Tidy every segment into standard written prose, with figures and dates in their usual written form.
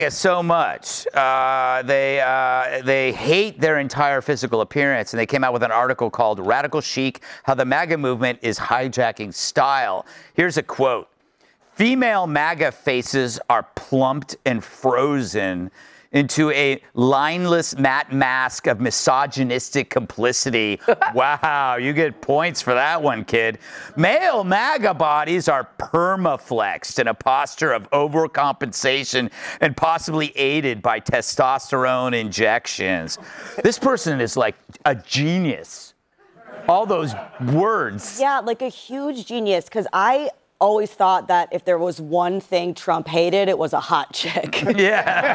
so much. They hate their entire physical appearance, and they came out with an article called Radical Chic, How the MAGA Movement is Hijacking Style. Here's a quote. Female MAGA faces are plumped and frozen into a lineless matte mask of misogynistic complicity. Wow, you get points for that one, kid. Male MAGA bodies are permaflexed in a posture of overcompensation and possibly aided by testosterone injections. This person is like a genius. All those words. Yeah, like a huge genius, because I always thought that if there was one thing Trump hated, it was a hot chick. Yeah.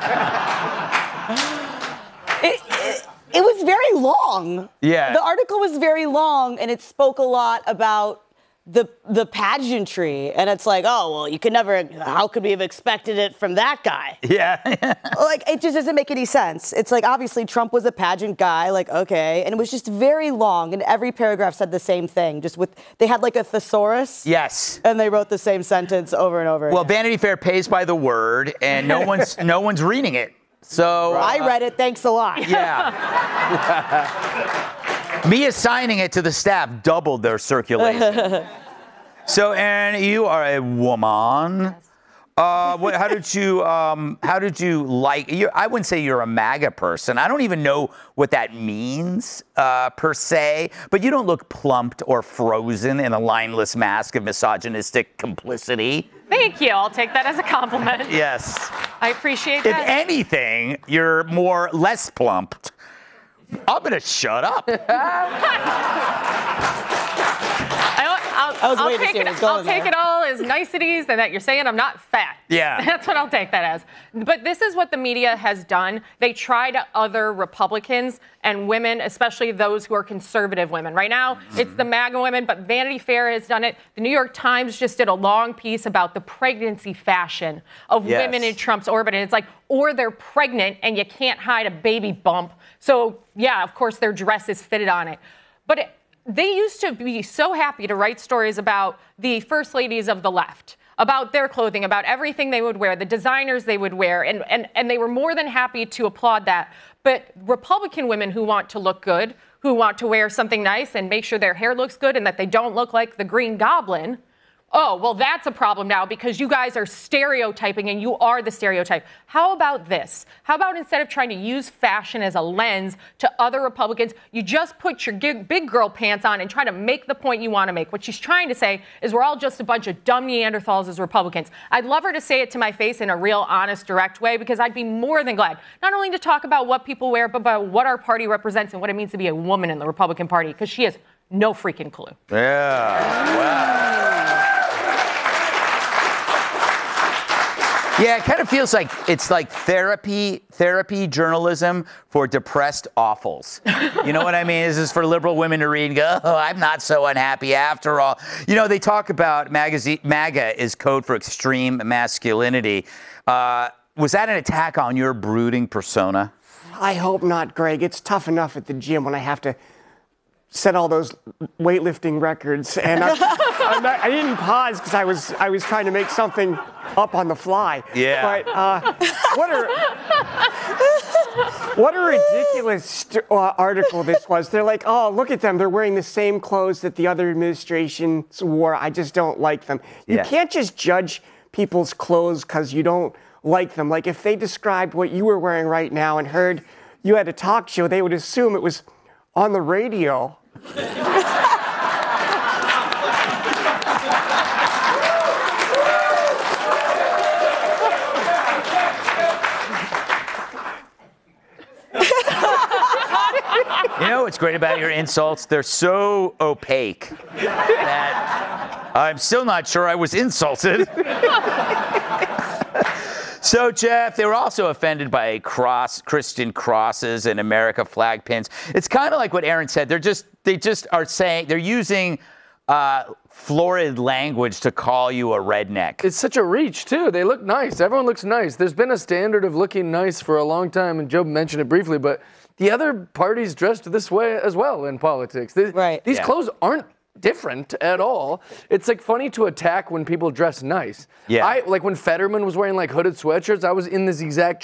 It was very long. Yeah. The article was very long, and it spoke a lot about the pageantry. And it's like, oh, well, you could never, how could we have expected it from that guy? Yeah. Like, it just doesn't make any sense. It's like, obviously, Trump was a pageant guy, like, okay. And it was just very long, and every paragraph said the same thing, just with, they had like a thesaurus. Yes. And they wrote the same sentence over and over Well, again. Vanity Fair pays by the word, and no one's reading it. So I read it, thanks a lot. Yeah. Me assigning it to the staff doubled their circulation. So, Erin, you are a woman. How did you like? I wouldn't say you're a MAGA person. I don't even know what that means per se. But you don't look plumped or frozen in a lineless mask of misogynistic complicity. Thank you. I'll take that as a compliment. Yes. I appreciate If that. anything, you're less plumped. I'm gonna shut up. I'll take it all as niceties and that you're saying I'm not fat. Yeah. That's what I'll take that as. But this is what the media has done. They try to other Republicans and women, especially those who are conservative women. Right now, it's the MAGA women, but Vanity Fair has done it. The New York Times just did a long piece about the pregnancy fashion of women in Trump's orbit. And it's like, or they're pregnant and you can't hide a baby bump. So, yeah, of course, their dress is fitted on it. But they used to be so happy to write stories about the first ladies of the left, about their clothing, about everything they would wear, the designers they would wear, and they were more than happy to applaud that. But Republican women who want to look good, who want to wear something nice and make sure their hair looks good and that they don't look like the Green Goblin, oh, well, that's a problem now because you guys are stereotyping and you are the stereotype. How about this? How about instead of trying to use fashion as a lens to other Republicans, you just put your big girl pants on and try to make the point you want to make. What she's trying to say is we're all just a bunch of dumb Neanderthals as Republicans. I'd love her to say it to my face in a real, honest, direct way because I'd be more than glad, not only to talk about what people wear, but about what our party represents and what it means to be a woman in the Republican Party, because she has no freaking clue. Yeah. Wow. Yeah, it kind of feels like it's like therapy journalism for depressed awfuls. You know what I mean? This is for liberal women to read and go, oh, I'm not so unhappy after all. You know, they talk about MAGA is code for extreme masculinity. Was that an attack on your brooding persona? I hope not, Greg. It's tough enough at the gym when I have to set all those weightlifting records, and I didn't pause because I was trying to make something up on the fly. Yeah. But what a ridiculous article this was. They're like, oh, look at them. They're wearing the same clothes that the other administrations wore. I just don't like them. You can't just judge people's clothes because you don't like them. Like if they described what you were wearing right now and heard you had a talk show, they would assume it was on the radio. You know what's great about your insults? They're so opaque that I'm still not sure I was insulted. So, Jeff, they were also offended by Christian crosses and America flag pins. It's kind of like what Erin said. They just are saying, they're using florid language to call you a redneck. It's such a reach, too. They look nice. Everyone looks nice. There's been a standard of looking nice for a long time, and Joe mentioned it briefly, but the other parties dressed this way as well in politics. These clothes aren't different at all. It's like funny to attack when people dress nice. Yeah. Like when Fetterman was wearing like hooded sweatshirts, I was in this exact